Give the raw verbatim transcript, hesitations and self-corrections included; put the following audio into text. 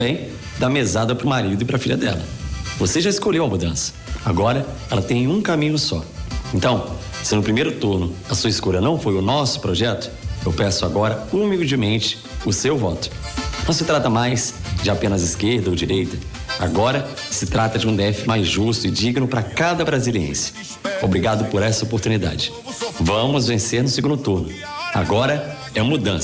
também dar mesada pro marido e pra filha dela. Você já escolheu a mudança. Agora, ela tem um caminho só. Então, se no primeiro turno a sua escolha não foi o nosso projeto, eu peço agora, humildemente, o seu voto. Não se trata mais de apenas esquerda ou direita. Agora, se trata de um D F mais justo e digno para cada brasiliense. Obrigado por essa oportunidade. Vamos vencer no segundo turno. Agora é mudança.